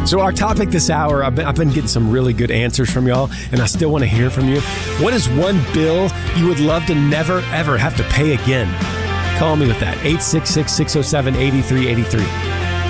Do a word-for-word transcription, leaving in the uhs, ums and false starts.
So our topic this hour, I've been, I've been getting some really good answers from y'all, and I still want to hear from you. What is one bill you would love to never, ever have to pay again? Call me with that. eight six six, six oh seven, eight three eight three.